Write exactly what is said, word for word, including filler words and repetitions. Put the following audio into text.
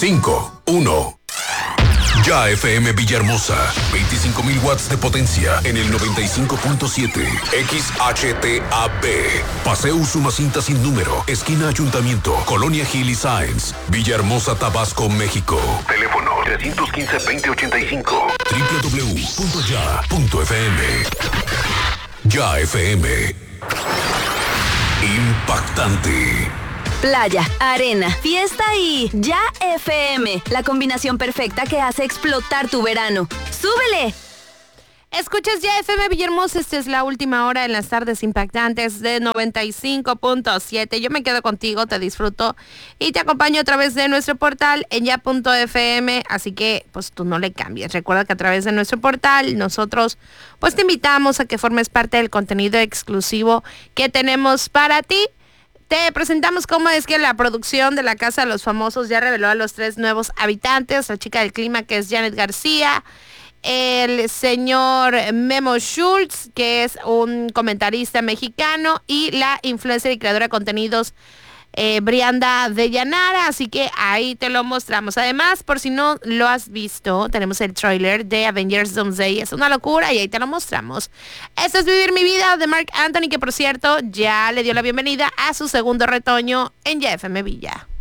cinco, uno. Ya F M Villahermosa, veinticinco mil watts de potencia en el noventa y cinco punto siete. X H T A B. Paseo Usumacinta sin número, esquina Ayuntamiento, Colonia Gil y Sáenz, Villahermosa, Tabasco, México. Teléfono tres uno cinco, veinte ochenta y cinco. doble u doble u doble u punto ya punto f m. Ya F M. Impactante. Playa, arena, fiesta y Ya F M. La combinación perfecta que hace explotar tu verano. ¡Súbele! Escuchas Ya F M Villahermosa, esta es la última hora en las tardes impactantes de noventa y cinco punto siete. Yo me quedo contigo, te disfruto y te acompaño a través de nuestro portal en ya punto f m, así que pues tú no le cambies. Recuerda que a través de nuestro portal nosotros pues te invitamos a que formes parte del contenido exclusivo que tenemos para ti. Te presentamos cómo es que la producción de la Casa de los Famosos ya reveló a los tres nuevos habitantes, la chica del clima que es Janet García, el señor Memo Schultz, que es un comentarista mexicano, y la influencer y creadora de contenidos eh, Brianda de Llanara, así que ahí te lo mostramos. Además, por si no lo has visto, tenemos el tráiler de Avengers Doomsday, es una locura y ahí te lo mostramos. Esto es Vivir mi Vida de Marc Anthony, que por cierto ya le dio la bienvenida a su segundo retoño en Ya F M Villa.